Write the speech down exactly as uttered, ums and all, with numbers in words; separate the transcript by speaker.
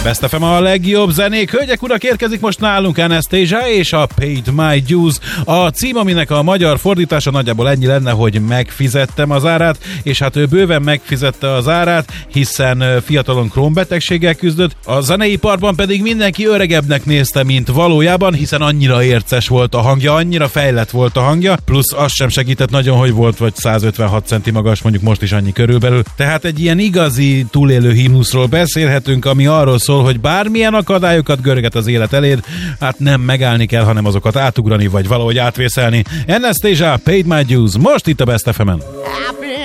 Speaker 1: Best ef em a legjobb zenék. Hölgyek, urak, érkezik most nálunk Anastasia és a Paid My Dues. A cím, aminek a magyar fordítása nagyjából ennyi lenne, hogy megfizettem az árát, és hát ő bőven megfizette az árát, hiszen fiatalon Crohn-betegséggel küzdött, a zeneiparban pedig mindenki öregebbnek nézte, mint valójában, hiszen annyira érces volt a hangja, annyira fejlett volt a hangja, plusz az sem segített nagyon, hogy volt vagy százötvenhat centi magas, mondjuk most is annyi körülbelül. Tehát egy ilyen igazi túlélő himnuszról beszélhetünk, ami arról szól, hogy bármilyen akadályokat görget az élet eléd, hát nem megállni kell, hanem azokat átugrani, vagy valahogy átvészelni. Anastasia, Paid My Dues, most itt a Best ef emen.